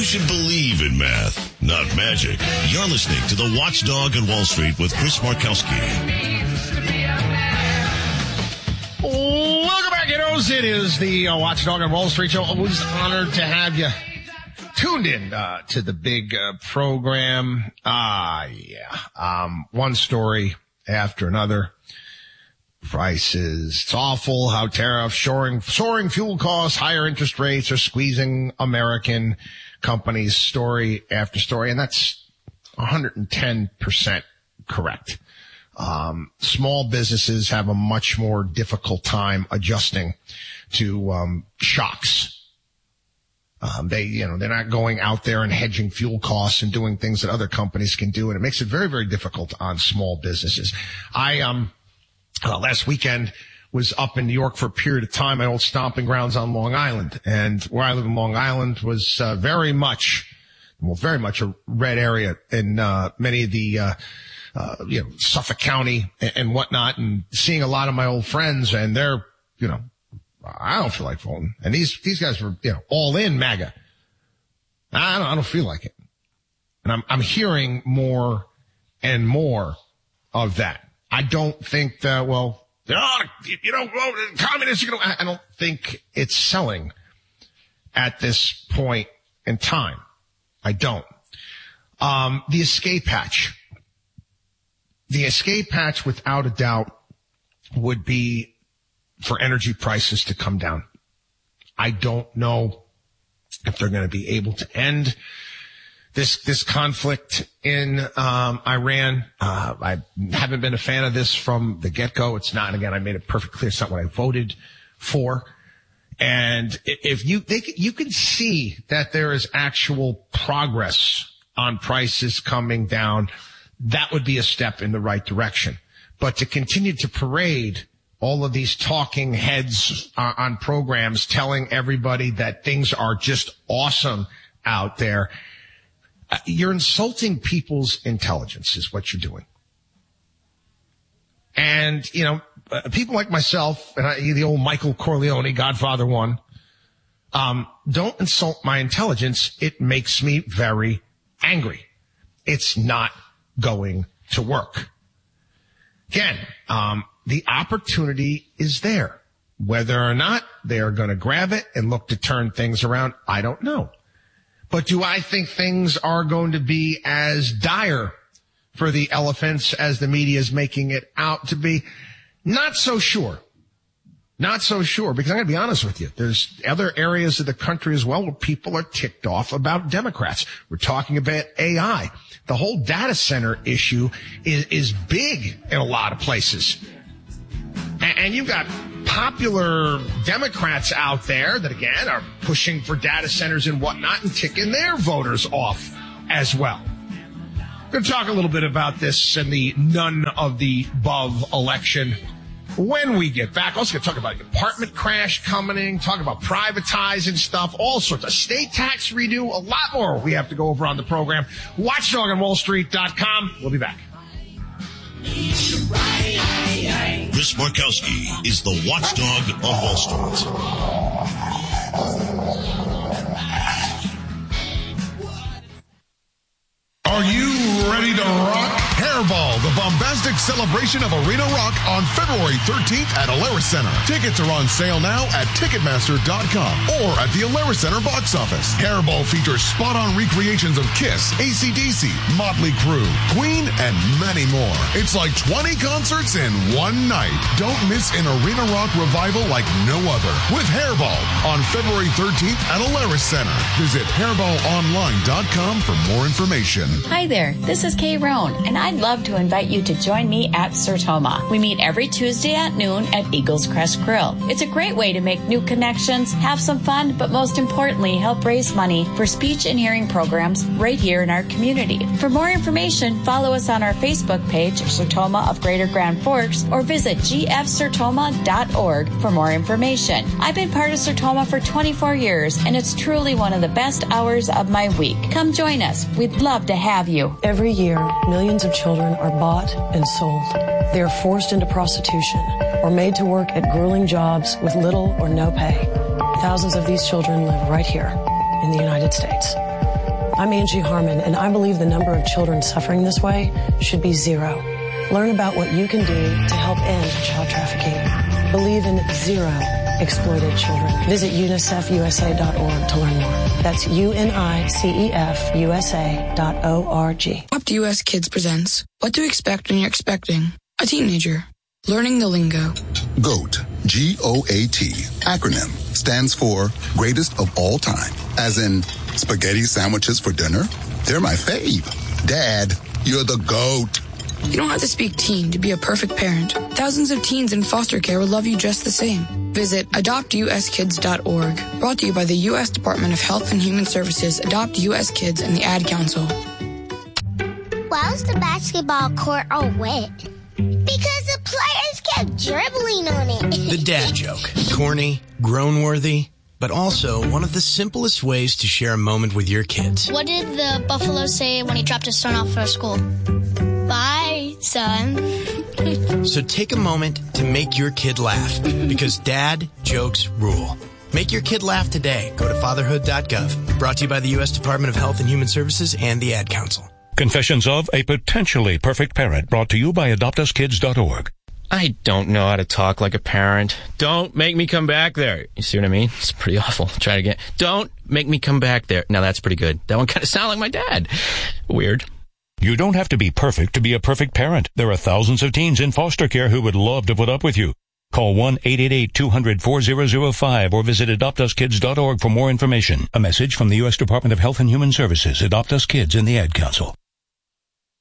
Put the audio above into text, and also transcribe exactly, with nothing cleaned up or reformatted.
You should believe in math, not magic. You're listening to The Watchdog on Wall Street with Chris Markowski. Welcome back, kiddos. It is the uh, Watchdog on Wall Street show. Always honored to have you tuned in uh, to the big uh, program. Ah, uh, yeah. Um, one story after another. Prices. It's awful how tariffs, soaring, soaring fuel costs, higher interest rates are squeezing American companies, story after story. And that's one hundred ten percent correct. Um, small businesses have a much more difficult time adjusting to, um, shocks. Um, they, you know, they're not going out there and hedging fuel costs and doing things that other companies can do. And it makes it very, very difficult on small businesses. I, um, Uh, last weekend was up in New York for a period of time, my old stomping grounds on Long Island. And where I live in Long Island was uh, very much, well, very much a red area in uh, many of the, uh, uh, you know, Suffolk County and, and whatnot. And seeing a lot of my old friends, and they're, you know, I don't feel like voting. And these these guys were, you know, all in MAGA. I don't, I don't feel like it. And I'm I'm hearing more and more of that. I don't think that, well, oh, you don't vote, communists, you know, I don't think it's selling at this point in time. I don't. Um, the escape hatch. The escape hatch, without a doubt, would be for energy prices to come down. I don't know if they're going to be able to end This, this conflict in, um, Iran. Uh, I haven't been a fan of this from the get-go. It's not, again, I made it perfectly clear it's not what I voted for. And if you, they, you can see that there is actual progress on prices coming down. That would be a step in the right direction. But to continue to parade all of these talking heads uh, on programs telling everybody that things are just awesome out there, you're insulting people's intelligence is what you're doing. And, you know, uh, people like myself and I, the old Michael Corleone, Godfather one, um, don't insult my intelligence. It makes me very angry. It's not going to work. Again, um, the opportunity is there. Whether or not they are going to grab it and look to turn things around, I don't know. But do I think things are going to be as dire for the elephants as the media is making it out to be? Not so sure. Not so sure, because I'm going to be honest with you. There's other areas of the country as well where people are ticked off about Democrats. We're talking about A I. The whole data center issue is, is big in a lot of places. And, and you've got popular Democrats out there that, again, are pushing for data centers and whatnot and ticking their voters off as well. We're going to talk a little bit about this and the none of the above election when we get back. Also going to talk about the apartment crash coming, talk about privatizing stuff, all sorts of state tax redo, a lot more we have to go over on the program. Watchdog on Wall Street dot com. We'll be back. Chris Markowski is the Watchdog of Wall Street. Are you ready to rock? Hairball, the bombastic celebration of arena rock on February thirteenth at Alaris Center. Tickets are on sale now at Ticketmaster dot com or at the Alaris Center box office. Hairball features spot-on recreations of Kiss, A C D C, Motley Crue, Queen, and many more. It's like twenty concerts in one night. Don't miss an arena rock revival like no other with Hairball on February thirteenth at Alaris Center. Visit hairball online dot com for more information. Hi there, this is Kay Roan, and I'd love to invite you to join me at Sertoma. We meet every Tuesday at noon at Eagles Crest Grill. It's a great way to make new connections, have some fun, but most importantly, help raise money for speech and hearing programs right here in our community. For more information, follow us on our Facebook page, Sertoma of Greater Grand Forks, or visit g f sertoma dot org for more information. I've been part of Sertoma for twenty-four years, and it's truly one of the best hours of my week. Come join us. We'd love to have you. Every year, millions of children are bought and sold. They are forced into prostitution or made to work at grueling jobs with little or no pay. Thousands of these children live right here in the United States. I'm Angie Harmon, and I believe the number of children suffering this way should be zero. Learn about what you can do to help end child trafficking. Believe in zero exploited children. Visit unicef u s a dot org to learn more. That's U N I C E F U S A dot O R G. Adopt U S Kids presents What to Expect When You're Expecting a Teenager. Learning the lingo. GOAT, G O A T, acronym, stands for Greatest of All Time. As in, spaghetti sandwiches for dinner? They're my fave. Dad, you're the GOAT. You don't have to speak teen to be a perfect parent. Thousands of teens in foster care will love you just the same. Visit adopt u s kids dot org. Brought to you by the U S Department of Health and Human Services, Adopt U S Kids, and the Ad Council. Why was the basketball court all wet? Because the players kept dribbling on it. The dad joke. Corny, groan-worthy, but also one of the simplest ways to share a moment with your kids. What did the buffalo say when he dropped his son off for school? Bye, son. So take a moment to make your kid laugh, because dad jokes rule. Make your kid laugh today. Go to fatherhood dot gov. Brought to you by the U S Department of Health and Human Services and the Ad Council. Confessions of a Potentially Perfect Parent, brought to you by adopt us kids dot org. I don't know how to talk like a parent. Don't make me come back there. You see what I mean? It's pretty awful. Try it again. Don't make me come back there. Now that's pretty good. That one kind of sounded like my dad. Weird. You don't have to be perfect to be a perfect parent. There are thousands of teens in foster care who would love to put up with you. Call one eight eight eight two hundred four zero zero five or visit adopt us kids dot org for more information. A message from the U S Department of Health and Human Services, Adopt Us Kids, and the Ad Council.